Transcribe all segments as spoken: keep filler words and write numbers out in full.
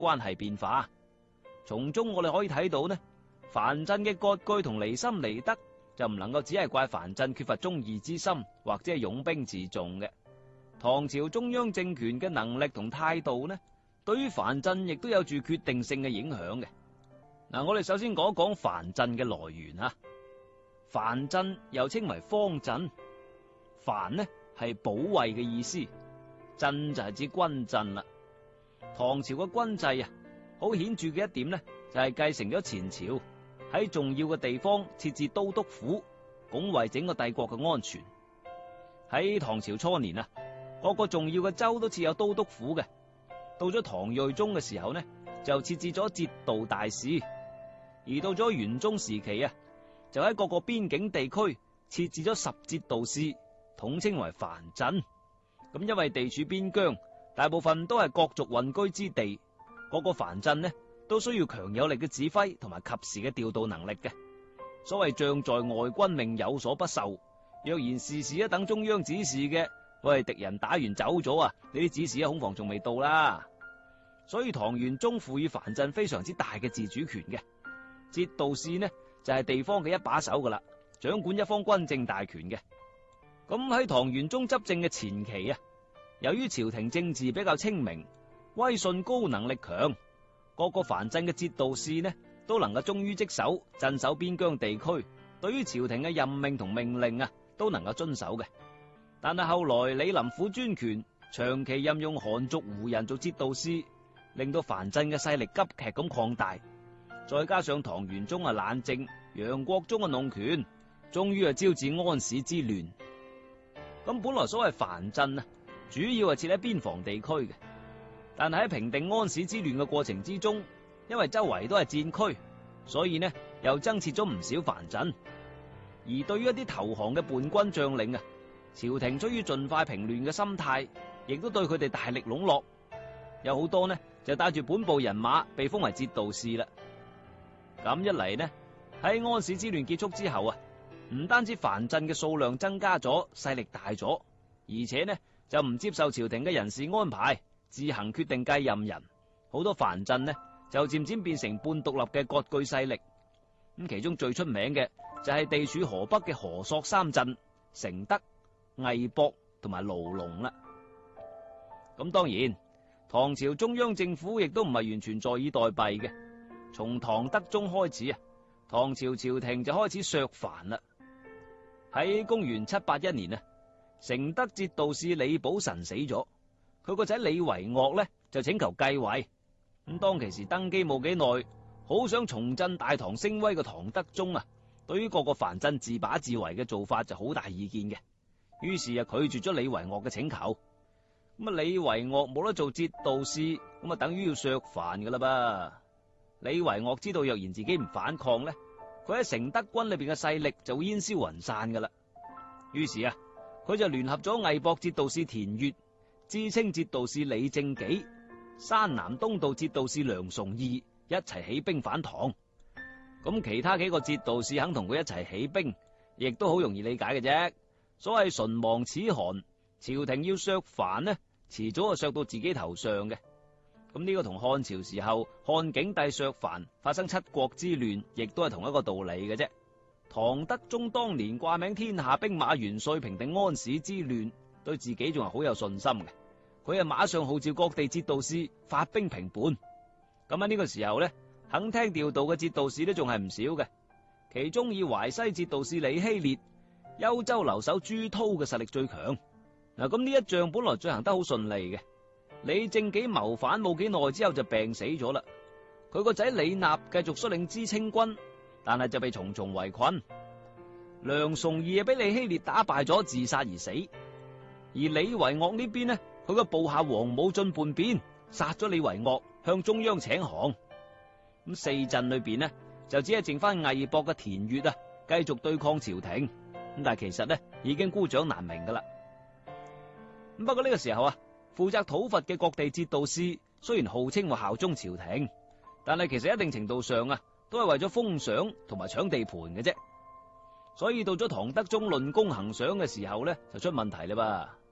關係變化。從中我哋可以睇到呢，藩鎮嘅割據同離心離德就唔能夠只係怪藩鎮缺乏忠義之心或者係擁兵自重嘅。唐朝中央政權嘅能力同態度呢，對於藩鎮亦都有住決定性嘅影響嘅。嗱，我哋首先講一講藩鎮嘅來源啊。藩鎮又稱為方鎮，藩呢係保衛嘅意思，鎮就係指軍鎮啦。唐朝嘅軍制啊，好顯著嘅一點呢，就係繼承咗前朝喺重要嘅地方設置都督府，拱衛整個帝國嘅安全。喺唐朝初年啊，各個重要嘅州都設有都督府嘅。到咗唐睿宗嘅時候呢，就設置咗節度大使。而到咗元宗時期啊，就喺各個邊境地區設置咗十節度使，統稱為藩鎮。咁因為地處邊疆，大部分都係各族混居之地，各個藩鎮呢都需要強有力嘅指揮同埋及時嘅調度能力嘅。所謂將在外，軍命有所不受。若然事事一等中央指示嘅，喂，敵人打完走咗啊，呢啲指示啊恐防仲未到啦。所以唐玄宗賦予藩鎮非常之大嘅自主權嘅。節度使呢就係地方嘅一把手噶啦，掌管一方軍政大權嘅。咁喺唐玄宗執政嘅前期啊，由於朝廷政治比較清明，威信高，能力強，各個藩鎮嘅節度使呢都能夠忠於職守，鎮守邊疆地區，對於朝廷嘅任命同命令啊都能夠遵守嘅。但係後來李林甫專權，長期任用韓族胡人做節度使，令到藩鎮嘅勢力急劇咁擴大。再加上唐玄宗啊懶政，楊國忠啊弄權，終於啊招致安史之亂。咁本來所謂藩鎮啊，主要係設喺邊防地區嘅，但係喺平定安史之亂嘅過程之中，因為周圍都係戰區，所以呢又增設咗唔少藩鎮。而對於一啲投降嘅叛軍將領啊，朝廷出於盡快平亂嘅心態，亦都對佢哋大力籠絡，有好多呢就帶住本部人馬被封為節度使啦。咁一嚟呢，喺安史之亂結束之後啊，唔單止藩鎮嘅數量增加咗，勢力大咗，而且呢就唔接受朝廷嘅人事安排，自行決定繼任人。好多藩鎮呢就漸漸變成半獨立嘅割據勢力。咁其中最出名嘅就係地處河北嘅河朔三鎮：承德、魏博同埋盧龍啦。咁當然，唐朝中央政府亦都唔係完全坐以待斃嘅。從唐德宗開始啊，唐朝朝廷就開始削藩啦。喺公元七八一年啊，承德節度使李寶臣死咗，佢個仔李維岳呢就請求繼位。咁當其時登基冇幾耐，好想重振大唐聲威嘅唐德宗啊，對於各個藩鎮自把自為嘅做法就好大意見嘅，於是啊拒絕咗李維岳嘅請求。咁啊李維岳冇得做節度使，咁啊等於要削藩噶啦噃。李維岳知道若然自己唔反抗呢，佢喺承德軍裏邊嘅勢力就會煙消雲散噶啦。於是啊，佢就聯合咗魏博節度使田悅、知青節度使李正己、山南東道節度使梁崇義一齊起兵反唐。咁其他幾個節度使肯同佢一齊起兵，亦都好容易理解嘅啫。所謂唇亡齒寒，朝廷要削藩呢，遲早就削到自己頭上嘅。咁呢個同漢朝時候漢景帝削藩發生七國之亂，亦都係同一個道理嘅啫。唐德宗當年掛名天下兵馬元帥，平定安史之亂，對自己仲係好有信心嘅。佢係馬上號召各地節度使發兵平叛。咁喺呢個時候呢，肯聽調度嘅節度使都仲係唔少嘅。其中以淮西節度使李希烈、幽州留守朱濤嘅實力最強。嗱，咁呢一仗本來進行得好順利嘅。李正己謀反冇幾耐之後就病死咗啦，佢個仔李納繼續率領知青軍，但係就被重重圍困。梁崇義俾李希烈打敗咗，自殺而死。而李維岳呢邊呢，佢個部下王武進叛變，殺咗李維岳，向中央請降。咁四鎮裏邊呢，就只係剩翻魏博嘅田悅啊，繼續對抗朝廷。咁但係其實呢，已經孤掌難鳴噶啦。咁不過呢個時候啊，負責討伐嘅各地節度使雖然號稱話效忠朝廷，但係其實一定程度上啊，都係為咗封賞同埋搶地盤嘅啫。所以到咗唐德宗論功行賞嘅時候呢，就出問題啦噃。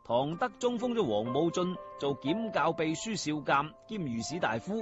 唐德宗封咗王武進做檢校秘書少監兼御史大夫，